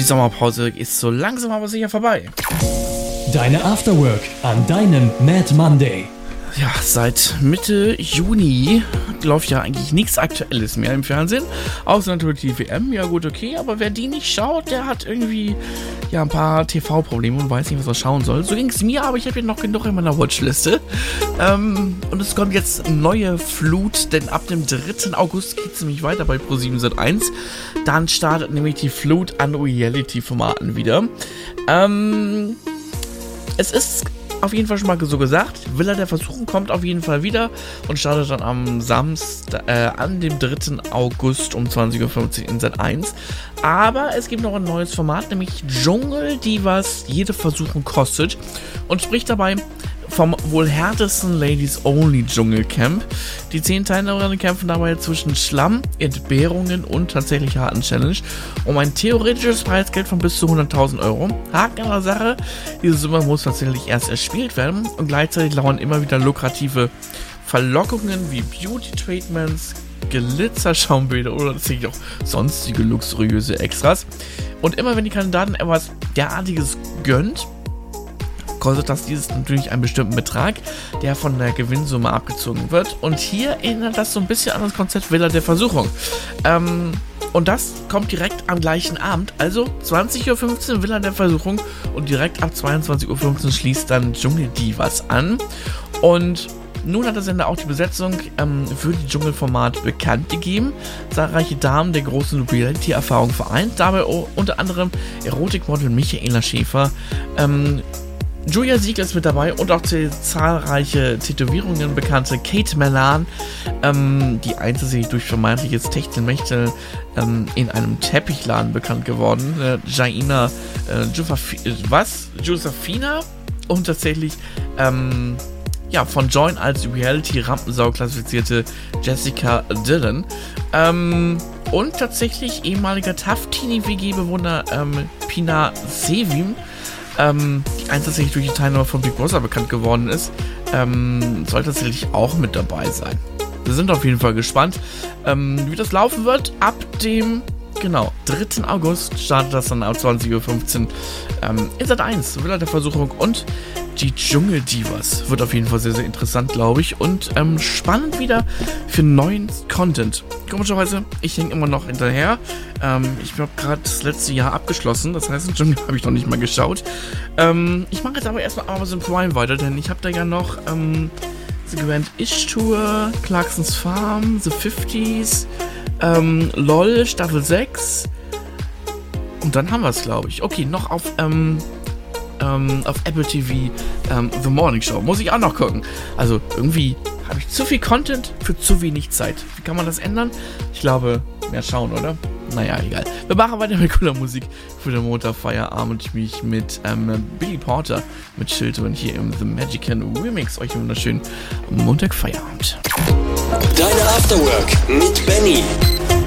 Die Sommerpause ist so langsam aber sicher vorbei. Deine Afterwork an deinem Mad Monday. Ja, seit Mitte Juni läuft ja eigentlich nichts Aktuelles mehr im Fernsehen. Außer natürlich die WM. Ja gut, okay. Aber wer die nicht schaut, der hat irgendwie ja ein paar TV-Probleme und weiß nicht, was er schauen soll. So ging es mir, aber ich habe hier noch genug in meiner Watchliste. Und es kommt jetzt eine neue Flut, denn ab dem 3. August geht es nämlich weiter bei Pro7 Sat.1. Dann startet nämlich die Flut an Reality-Formaten wieder. Es ist auf jeden Fall schon mal so gesagt, Villa der Versuchung kommt auf jeden Fall wieder und startet dann am Samstag, an dem 3. August um 20.50 Uhr in Sat.1. Aber es gibt noch ein neues Format, nämlich Dschungel, die was jede Versuchung kostet und spricht dabei vom wohl härtesten Ladies-Only-Dschungelcamp. Die 10 Teilnehmerinnen kämpfen dabei zwischen Schlamm, Entbehrungen und tatsächlich harten Challenge um ein theoretisches Preisgeld von bis zu 100.000 Euro. Haken an der Sache, diese Summe muss tatsächlich erst erspielt werden und gleichzeitig lauern immer wieder lukrative Verlockungen wie Beauty-Treatments, Glitzerschaumbäder oder tatsächlich auch sonstige luxuriöse Extras. Und immer wenn die Kandidaten etwas derartiges gönnt, kostet das dieses natürlich einen bestimmten Betrag, der von der Gewinnsumme abgezogen wird. Und hier erinnert das so ein bisschen an das Konzept Villa der Versuchung. Und das kommt direkt am gleichen Abend, also 20.15 Uhr Villa der Versuchung und direkt ab 22.15 Uhr schließt dann Dschungeldivas an. Und nun hat der Sender auch die Besetzung für die Dschungelformat bekannt gegeben. Zahlreiche Damen der großen Reality-Erfahrung vereint, dabei unter anderem Erotikmodel Michaela Schäfer, Julia Siegel ist mit dabei und auch zahlreiche Tätowierungen bekannte Kate Melan, die einst sich durch vermeintliches Techtelmechtel in einem Teppichladen bekannt geworden, Jaina Josephina und tatsächlich von Join als Reality-Rampensau klassifizierte Jessica Dillon und tatsächlich ehemaliger Taftini-WG-Bewohner Pina Sevim, die einst tatsächlich durch die Teilnahme von Big Brother bekannt geworden ist, soll tatsächlich auch mit dabei sein. Wir sind auf jeden Fall gespannt, wie das laufen wird. Ab dem 3. August startet das dann ab 20.15 Uhr in Sat.1, Villa der Versuchung und die Dschungeldivas. Wird auf jeden Fall sehr, sehr interessant, glaube ich. Und spannend wieder für neuen Content. Komischerweise, ich hänge immer noch hinterher. Ich habe gerade das letzte Jahr abgeschlossen. Das heißt, den Dschungel habe ich noch nicht mal geschaut. Ich mache jetzt aber erstmal Amazon Prime weiter, denn ich habe da ja noch The Grand Ish Tour, Clarksons Farm, The 50s, LOL, Staffel 6. Und dann haben wir es, glaube ich. Okay, noch auf Apple TV The Morning Show. Muss ich auch noch gucken. Also irgendwie habe ich zu viel Content für zu wenig Zeit. Wie kann man das ändern? Ich glaube, mehr schauen, oder? Naja, egal. Wir machen weiter mit cooler Musik für den Montagfeierabend. Ich mich mit Billy Porter mit Children hier im The Magican Remix. Euch einen wunderschönen Montagfeierabend. Deine Afterwork mit Benny.